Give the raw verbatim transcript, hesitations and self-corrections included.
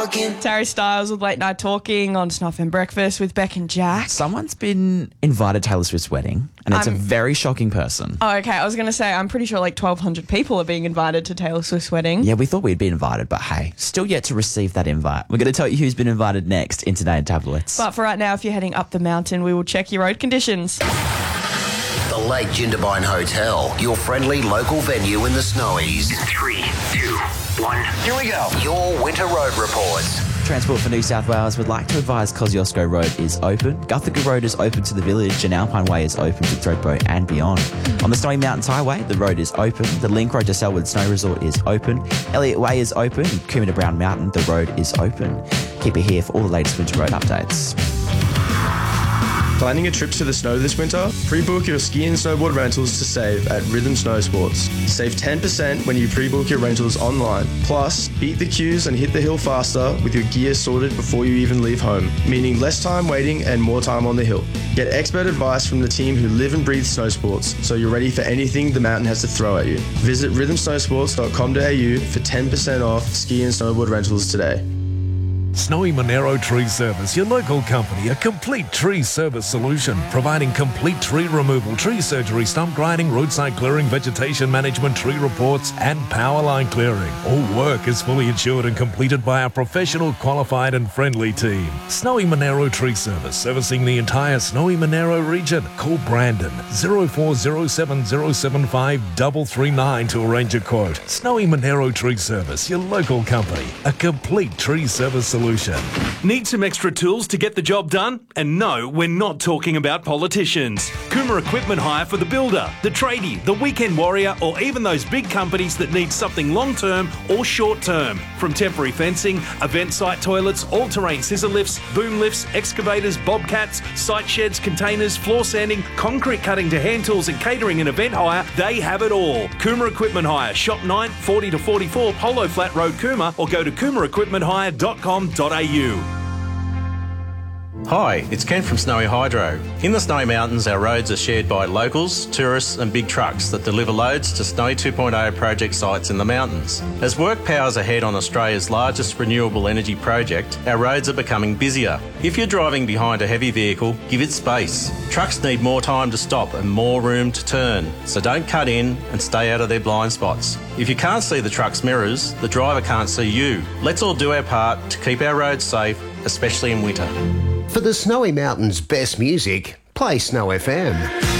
Harry Styles with Late Night Talking on Snuff and Breakfast with Beck and Jack. Someone's been invited to Taylor Swift's wedding, and it's I'm- a very shocking person. Oh, okay. I was going to say, I'm pretty sure like twelve hundred people are being invited to Taylor Swift's wedding. Yeah, we thought we'd be invited, but hey, still yet to receive that invite. We're going to tell you who's been invited next in Today in Tablets. But for right now, if you're heading up the mountain, we will check your road conditions. The Lake Jindabyne Hotel, your friendly local venue in the Snowies. Three, two, one. Here we go. Your winter road reports. Transport for New South Wales would like to advise Kosciuszko Road is open, Guthaga Road is open to the village, and Alpine Way is open to Thredbo and beyond. On the Snowy Mountains Highway, the road is open, the Link Road to Selwood Snow Resort is open, Elliott Way is open, and Coomera to Brown Mountain, the road is open. Keep it here for all the latest winter road updates. Planning a trip to the snow this winter? Pre-book your ski and snowboard rentals to save at Rhythm Snow Sports. Save ten percent when you pre-book your rentals online. Plus, beat the queues and hit the hill faster with your gear sorted before you even leave home, meaning less time waiting and more time on the hill. Get expert advice from the team who live and breathe snow sports, so you're ready for anything the mountain has to throw at you. Visit rhythm snow sports dot com dot a u for ten percent off ski and snowboard rentals today. Snowy Monero Tree Service, your local company, a complete tree service solution, providing complete tree removal, tree surgery, stump grinding, roadside clearing, vegetation management, tree reports, and power line clearing. All work is fully insured and completed by our professional, qualified, and friendly team. Snowy Monero Tree Service, servicing the entire Snowy Monero region. Call Brandon zero four zero seven zero seven five three three nine to arrange a quote. Snowy Monero Tree Service, your local company, a complete tree service solution. Need some extra tools to get the job done? And no, we're not talking about politicians. Coomera Equipment Hire for the builder, the tradie, the weekend warrior, or even those big companies that need something long-term or short-term. From temporary fencing, event site toilets, all-terrain scissor lifts, boom lifts, excavators, bobcats, site sheds, containers, floor sanding, concrete cutting to hand tools and catering and event hire, they have it all. Coomera Equipment Hire, Shop nine, forty to forty-four, Polo Flat Road, Coomera, or go to coomera equipment hire dot com dot a u. Hi, it's Ken from Snowy Hydro. In the Snowy Mountains, our roads are shared by locals, tourists and big trucks that deliver loads to Snowy two point oh project sites in the mountains. As work powers ahead on Australia's largest renewable energy project, our roads are becoming busier. If you're driving behind a heavy vehicle, give it space. Trucks need more time to stop and more room to turn, so don't cut in and stay out of their blind spots. If you can't see the truck's mirrors, the driver can't see you. Let's all do our part to keep our roads safe, especially in winter. For the Snowy Mountains' best music, play Snow F M.